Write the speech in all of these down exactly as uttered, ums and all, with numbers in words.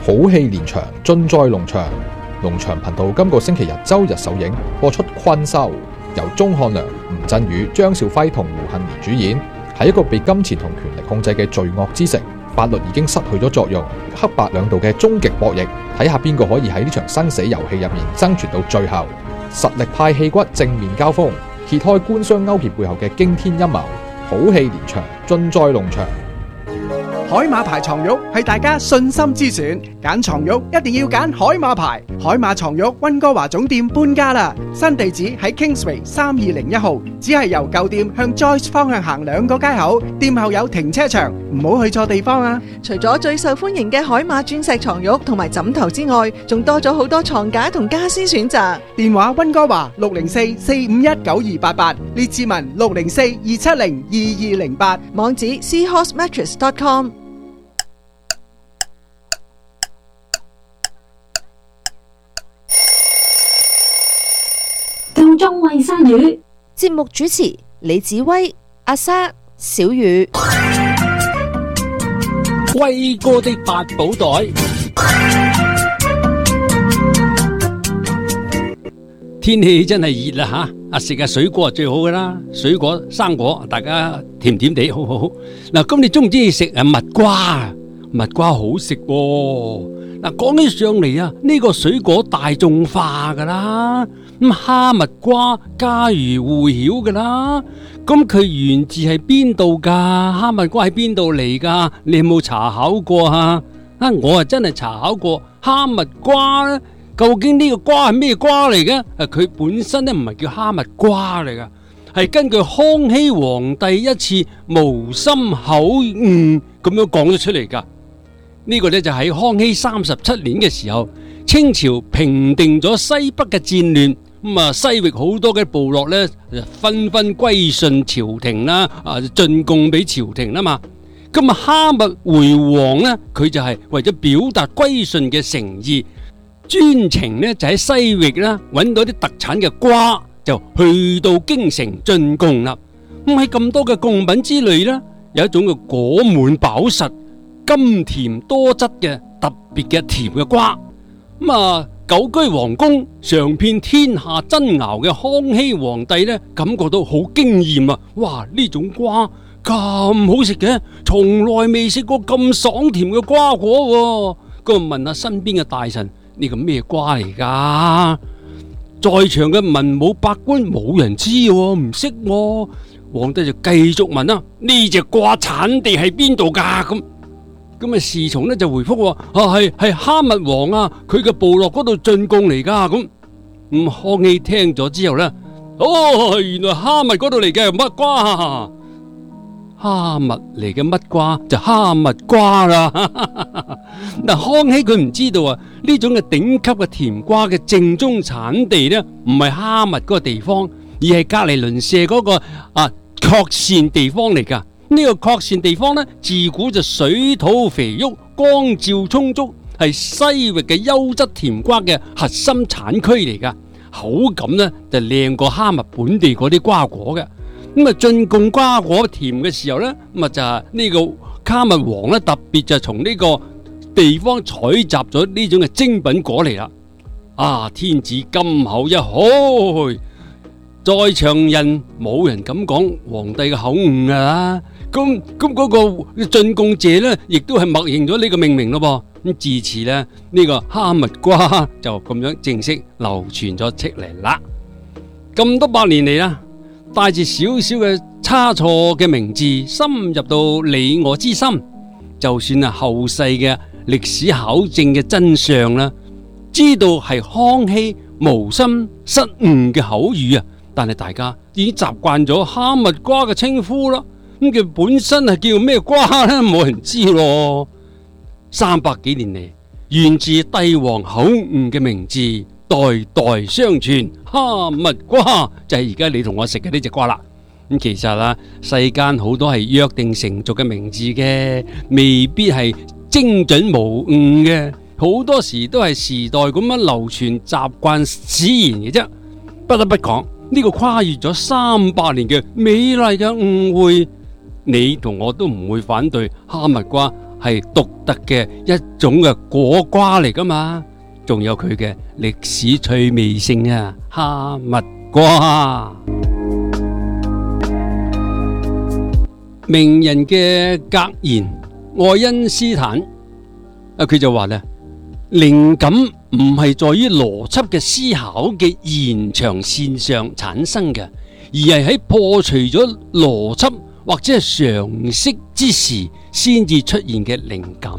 好戲連場，盡在農場。農場頻道今個星期日周日首映播出《困獸》，由鐘漢良、吳鎮宇、張兆輝同胡杏兒主演。喺一個被金錢同權力控制嘅罪惡之城，法律已經失去咗作用，黑白兩道嘅終極博弈，睇下邊個可以喺呢場生死遊戲入面生存到最後。實力派戲骨正面交鋒，揭開官商勾結背後嘅驚天陰謀，好戲連場，盡在農場。 海馬牌床褥係大家信心之選，揀床褥一定要揀海馬牌。海馬床褥溫哥華總店搬家啦，新地址喺 Kingsway 三二零一號，只係由舊店向 Joyce 方向行兩個街口，店後有停車場，唔好去錯地方啊！ 除咗最受歡迎嘅海馬鑽石床褥同埋枕頭之外，仲多咗好多床架同家私選擇。 電話溫哥華六零四四五一九二八八，列治文六零四二七零二二零八， 網址 seahorse mattress dot com。 夠鐘餵鯊魚， 節目主持李子威、阿莎、小雨。 威哥的八寶袋，天氣真係熱啦吓，啊食下水果係最好噶啦，水果生果大家甜甜地好好好。嗱，咁你中唔中意食啊蜜瓜？蜜瓜好食喎。嗱，講起上嚟啊，呢個水果大眾化噶啦。咁哈密瓜家喻戶曉噶啦，咁佢源自係邊度噶？哈密瓜喺邊度嚟噶？你有冇查考過啊？啊，我啊真係查考過哈密瓜咧，究竟呢個瓜係咩瓜嚟嘅？啊，佢本身咧唔係叫哈密瓜嚟噶，係根據康熙皇帝一次無心口誤咁樣講咗出嚟噶。呢個咧就喺康熙三十七年嘅時候，清朝平定咗西北嘅戰亂。咁啊，西域好多嘅部落咧，紛紛歸順朝廷啦，啊進貢俾朝廷啦嘛。咁啊，哈密回王咧，佢就係為咗表達歸順嘅誠意，專程咧就喺西域啦揾到啲特產嘅瓜，就去到京城進貢啦。咁喺咁多嘅貢品之類咧，有一種嘅果滿飽實、甘甜多汁嘅特別嘅甜嘅瓜。咁啊，久居皇宮嘗遍天下珍餚嘅康熙皇帝呢，感覺到好驚艷啊！哇，呢種瓜咁好食嘅，從來未食過咁爽甜嘅瓜果。咁問下身邊嘅大臣，呢個咩瓜嚟噶？在場嘅文武百官冇人知，唔識。皇帝就繼續問啦：呢隻瓜產地係邊度噶？咁咁啊，侍從咧就回覆話：啊，係係哈密王啊，佢嘅部落嗰度進貢嚟噶。咁咁康熙聽咗之後咧，哦，原來哈密嗰度嚟嘅蜜瓜，哈密嚟嘅蜜瓜就哈密瓜啦。嗱，康熙佢唔知道啊，呢種嘅頂級嘅甜瓜嘅正宗產地咧，唔係哈密嗰個地方，而係隔籬鄰舍嗰個啊確善地方嚟噶。呢個確善地方呢，自古就水土肥沃、光照充足，係西域嘅優質甜瓜嘅核心產區嚟噶。口感呢就靚過哈密本地嗰啲瓜果嘅。咁啊，進貢瓜果甜嘅時候呢，咁啊就係呢個哈密王呢，特別就從呢個地方採集咗呢種嘅精品果嚟啦。啊，天子金口一開，在場人冇人敢講皇帝嘅口誤噶啦。咁咁嗰個進貢者咧，亦都係默認咗呢個命名咯噃。咁自此咧，呢個哈密瓜就咁樣正式流傳咗出嚟啦。咁多百年嚟啦，帶住少少嘅差錯嘅名字，深入到你我之心。就算係後世嘅歷史考證嘅真相啦，知道係康熙無心失誤嘅口語啊，但係大家已經習慣咗哈密瓜嘅稱呼啦。咁佢本身係叫咩瓜咧？冇人知咯。三百幾年嚟，源自帝王口誤嘅名字，代代相傳。哈密瓜就係而家你同我食嘅呢隻瓜啦。咁其實啊，世間好多係約定成俗嘅名字嘅，未必係精準無誤嘅。好多時都係時代咁樣流傳習慣使然嘅啫。不得不講，呢個跨越咗三百年嘅美麗嘅誤會。你同我都唔會反對哈密瓜係獨特嘅一種嘅果瓜嚟噶嘛，仲有佢嘅歷史趣味性啊！哈密瓜，名人嘅格言，愛因斯坦啊，佢就話咧，靈感唔係在於邏輯嘅思考嘅延長線上產生嘅，而係喺破除咗邏輯或者係常識之時先至出現嘅靈感。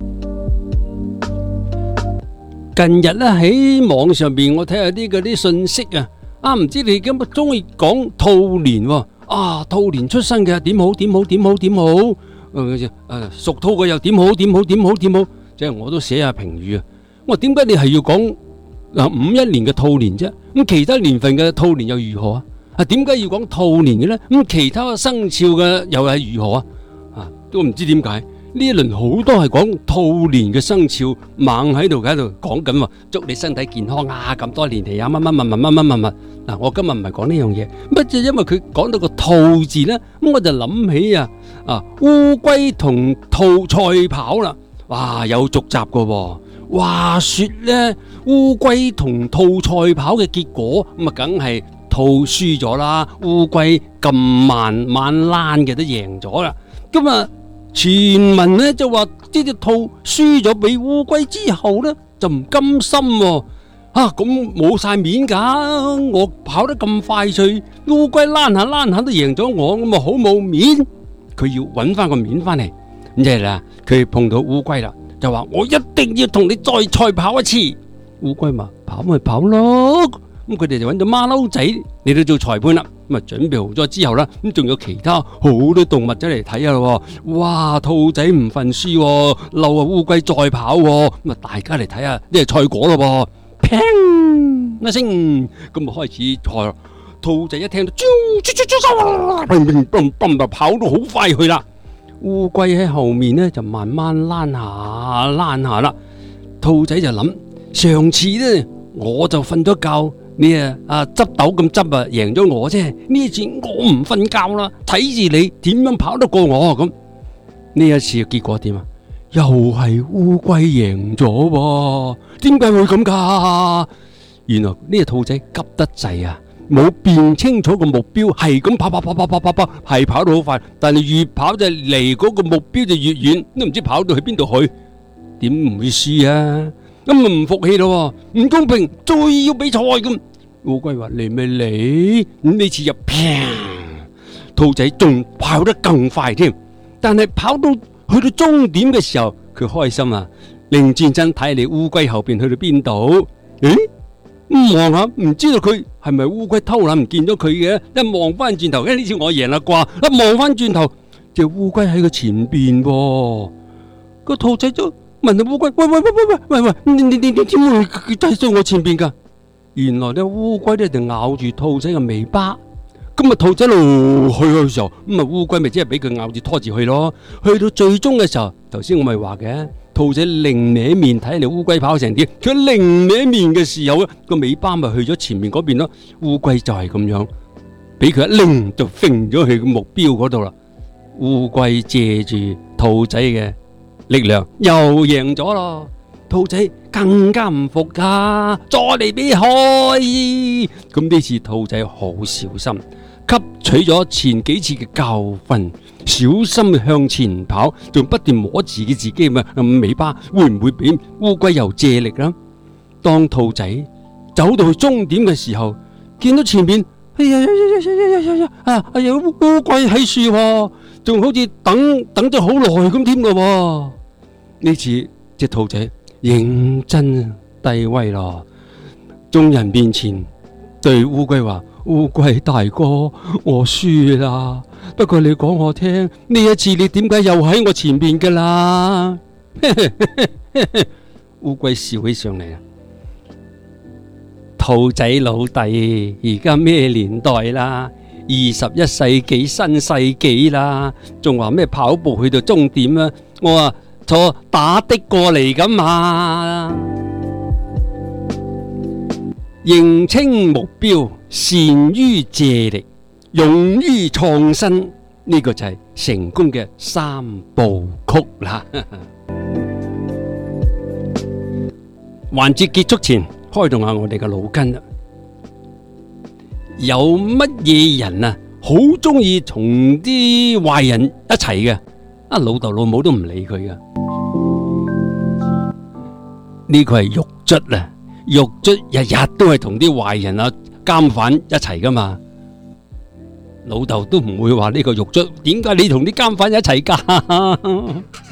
近日咧喺網上邊，我睇下啲嗰啲信息啊，啊唔知你咁啊中意講兔年喎，啊兔年出生嘅點好點好點好點好，誒誒屬兔嘅又點好點好點好點好，即係我都寫下評語啊。我話點解你係要講嗱五一年嘅兔年啫？咁其他年份嘅兔年又如何啊？啊點解要講兔年嘅咧？咁其他生肖嘅又係如何啊？啊都唔知點解。呢一輪好多係講兔年嘅生肖，猛喺度喺度講緊，祝你身體健康啊！咁多年嚟啊，乜乜乜乜乜乜乜乜嗱，我今日唔係講呢樣嘢，乜就因為佢講到個兔字咧，咁我就諗起啊啊烏龜同兔賽跑啦，哇有續集噶喎。話說咧，烏龜同兔賽跑嘅結果咁啊，梗係兔輸咗啦，烏龜咁慢慢躝嘅都贏咗啦，咁啊。傳聞咧就話呢隻兔輸咗俾烏龜之後咧就唔甘心喎，啊咁冇晒面噶，我跑得咁快脆，烏龜躝下躝下都贏咗我，咁啊好冇面，佢要搵翻個面翻嚟，咁即係啦，佢碰到烏龜啦，就話我一定要同你再賽跑一次，烏龜話跑咪跑咯，咁佢哋就搵咗馬騮仔嚟到做裁判啦。咁啊，準備好咗之後啦，咁仲有其他好多動物仔嚟睇下咯。哇，兔仔唔忿輸，嬲啊烏龜再跑，咁啊大家嚟睇下呢係賽果咯。砰一聲，咁啊開始賽。兔仔一聽到，就跑到好快去啦。烏龜喺後面呢就慢慢躝下躝下啦。兔仔就諗，上次呢我就瞓咗覺。你啊啊執豆咁執啊，贏咗我啫。呢次我唔瞓覺啦，睇住你點樣跑得過我咁。呢一次嘅結果點啊？又係烏龜贏咗喎？點解會咁噶？原來呢隻兔仔急得滯啊，冇辨清楚個目標，係咁跑跑跑跑跑跑跑，係跑到好快，但係越跑就離嗰個目標就越遠，都唔知跑到去邊度去，點唔會輸啊？咁咪唔服氣咯，唔公平，再要比賽咁。烏龜話嚟咪嚟，咁呢次就砰，兔仔仲跑得更快添。但係跑到去到終點嘅時候，佢開心啊，擰轉身睇你烏龜後邊去到邊度？誒，望下唔知道佢係咪烏龜偷懶唔見咗佢嘅？一望翻轉頭，誒呢次我贏啦啩！一望翻轉頭，隻烏龜喺佢前邊喎，個兔仔就問下烏龜：喂喂喂喂喂喂喂，你你你你點會佢低咗我前邊噶？原來咧烏龜咧就咬住兔仔嘅尾巴，咁啊兔仔路去嘅時候，咁啊烏龜咪即係俾佢咬住拖住去咯。去到最終嘅時候，頭先我咪話嘅，兔仔擰歪面睇你烏龜跑成點，佢擰歪面嘅時候咧，個尾巴咪去咗前面嗰邊咯。烏龜就係咁樣，俾佢一擰就揈咗去個目標嗰度啦。烏龜借住兔仔嘅力量又贏咗咯。兔仔更加唔服噶，再嚟比賽。咁呢次兔仔好小心，吸取咗前幾次嘅教訓，小心向前跑，仲不斷摸自己自己嘅尾巴，會唔會俾烏龜又借力啦？當兔仔走到去終點嘅時候，見到前面，哎呀呀呀呀呀呀呀啊！哎呀，烏龜喺樹，仲好似等等咗好耐咁添噶。呢次隻兔仔認真低威咯，眾人面前對烏龜話：烏龜大哥，我輸啦。不過你講我聽，呢一次你點解又喺我前邊噶啦？烏龜笑起上嚟啊！兔仔老弟，而家咩年代啦？二十一世紀新世紀啦，仲話咩跑步去到終點啊？我話坐打的過嚟咁嘛。認清目標，善於借力，勇於創新， 呢個就係成功嘅三部曲啦。環節結束前，開動下我哋嘅腦筋啦。有乜嘢人啊，好中意同啲壞人一齊嘅？啊，老豆老母都唔理佢噶。呢個係獄卒啊！獄卒日日都係同啲壞人啊、監犯一齊噶嘛。老豆都唔會話呢個獄卒，點解你同啲監犯一齊噶？